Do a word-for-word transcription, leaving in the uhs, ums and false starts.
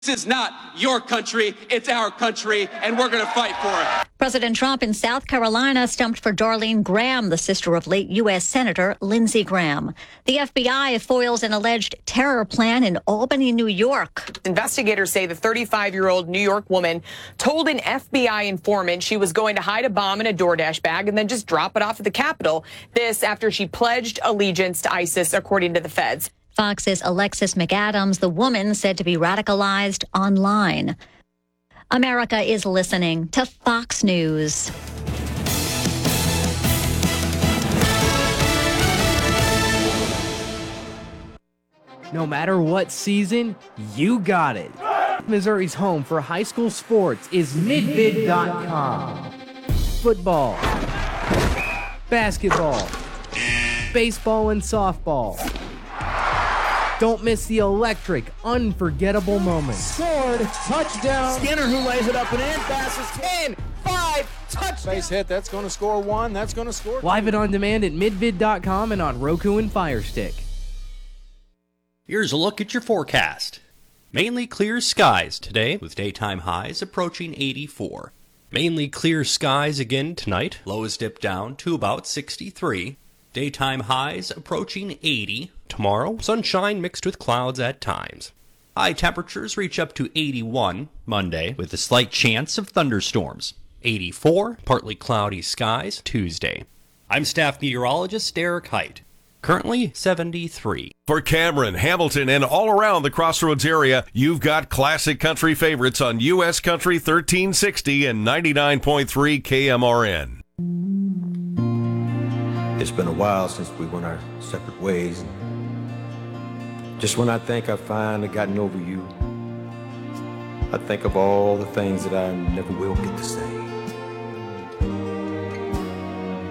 This is not your country, it's our country, and we're going to fight for it. President Trump in South Carolina stumped for Darlene Graham, the sister of late U S Senator Lindsey Graham. The F B I foils an alleged terror plan in Albany, New York. Investigators say the thirty-five-year-old New York woman told an F B I informant she was going to hide a bomb in a DoorDash bag and then just drop it off at the Capitol. This after she pledged allegiance to ISIS, according to the feds. Fox's Alexis McAdams, the woman said to be radicalized online. America is listening to Fox News. No matter what season, you got it. Missouri's home for high school sports is midvid dot com. Football, basketball, baseball, and softball. Don't miss the electric, unforgettable moments. Sword, touchdown. Skinner who lays it up and in, passes ten, five, touchdown. Base hit, that's going to score one, that's going to score two. Live it on demand at midvid dot com and on Roku and Fire Stick. Here's a look at your forecast. Mainly clear skies today with daytime highs approaching eighty-four. Mainly clear skies again tonight. Lows dip down to about sixty-three. Daytime highs approaching eighty. Tomorrow, sunshine mixed with clouds at times. High temperatures reach up to eighty-one Monday with a slight chance of thunderstorms. eighty-four, partly cloudy skies Tuesday. I'm staff meteorologist Derek Height. Currently seventy-three. For Cameron, Hamilton, and all around the Crossroads area, you've got classic country favorites on U S Country thirteen sixty and ninety-nine point three K M R N. It's been a while since we went our separate ways. Just when I think I've finally gotten over you, I think of all the things that I never will get to say.